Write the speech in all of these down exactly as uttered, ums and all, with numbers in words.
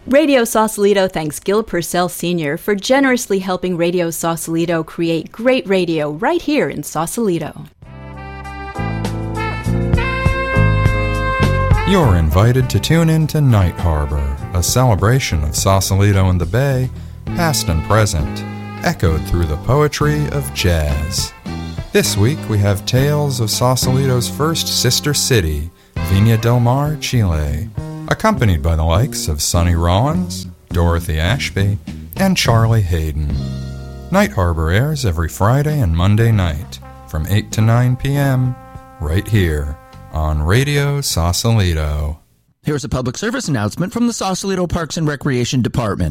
Radio Sausalito thanks Gil Purcell Senior for generously helping Radio Sausalito create great radio right here in Sausalito. You're invited to tune in to Night Harbor, a celebration of Sausalito and the Bay, past and present, echoed through the poetry of jazz. This week we have tales of Sausalito's first sister city, Viña del Mar, Chile, accompanied by the likes of Sonny Rollins, Dorothy Ashby, and Charlie Hayden. Night Harbor airs every Friday and Monday night from eight to nine p.m. right here on Radio Sausalito. Here's a public service announcement from the Sausalito Parks and Recreation Department.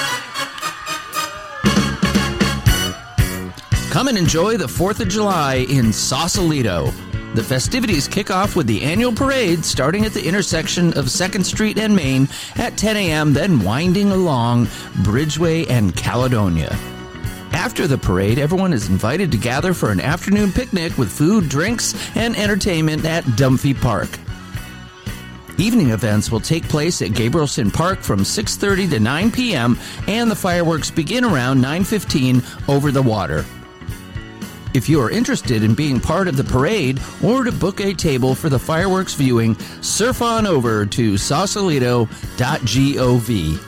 Come and enjoy the fourth of July in Sausalito. The festivities kick off with the annual parade starting at the intersection of second Street and Main at ten a.m., then winding along Bridgeway and Caledonia. After the parade, everyone is invited to gather for an afternoon picnic with food, drinks, and entertainment at Dunphy Park. Evening events will take place at Gabrielson Park from six thirty to nine p.m., and the fireworks begin around nine fifteen over the water. If you are interested in being part of the parade or to book a table for the fireworks viewing, surf on over to sausalito dot gov.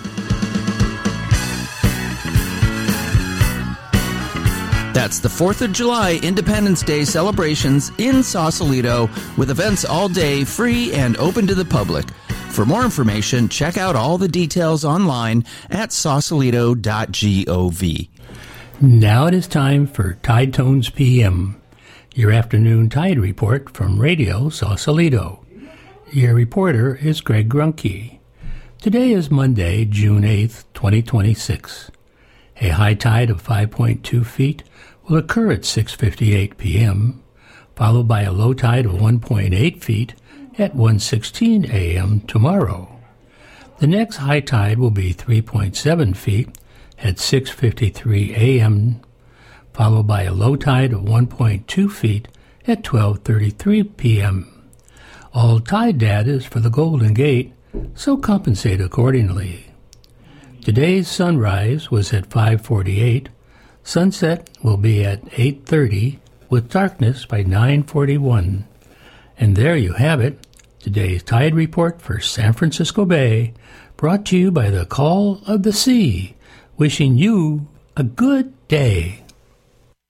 That's the fourth of July Independence Day celebrations in Sausalito, with events all day, free and open to the public. For more information, check out all the details online at sausalito dot gov. Now it is time for Tide Tones P M, your afternoon tide report from Radio Sausalito. Your reporter is Greg Grunke. Today is Monday, June eighth, twenty twenty-six. A high tide of five point two feet will occur at six fifty-eight p.m., followed by a low tide of one point eight feet at one sixteen a.m. tomorrow. The next high tide will be three point seven feet at six fifty-three a.m., followed by a low tide of one point two feet at twelve thirty-three p.m. All tide data is for the Golden Gate, so compensate accordingly. Today's sunrise was at five forty-eight. Sunset will be at eight thirty, with darkness by nine forty-one. And there you have it, today's tide report for San Francisco Bay, brought to you by the Call of the Sea. Wishing you a good day.